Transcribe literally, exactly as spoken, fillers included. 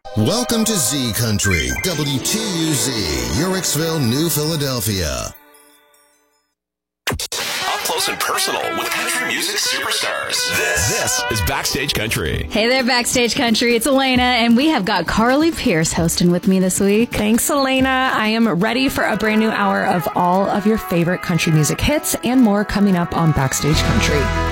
Welcome to Z Country, W T U Z, Uhrichsville, New Philadelphia. Up close and personal with country music superstars. This, this is Backstage Country. Hey there, Backstage Country. It's Elena, and we have got Carly Pearce hosting with me this week. Thanks, Elena. I am ready for a brand new hour of all of your favorite country music hits and more coming up on Backstage Country.